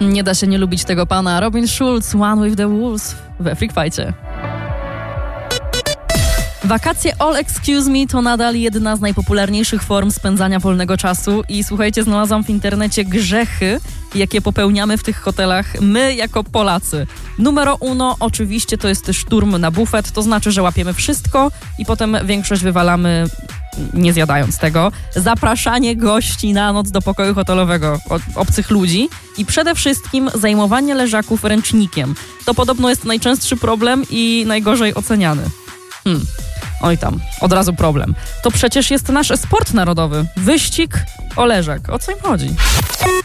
Nie da się nie lubić tego pana. Robin Schulz, One with the Wolves we Freak Fightie. Wakacje All Excuse Me to nadal jedna z najpopularniejszych form spędzania wolnego czasu i słuchajcie, znalazłam w internecie grzechy, jakie popełniamy w tych hotelach my jako Polacy. Numero uno oczywiście to jest szturm na bufet, to znaczy, że łapiemy wszystko i potem większość wywalamy nie zjadając tego. Zapraszanie gości na noc do pokoju hotelowego, obcych ludzi i przede wszystkim zajmowanie leżaków ręcznikiem. To podobno jest najczęstszy problem i najgorzej oceniany. Oj tam, od razu problem. To przecież jest nasz sport narodowy. Wyścig o leżak. O co im chodzi?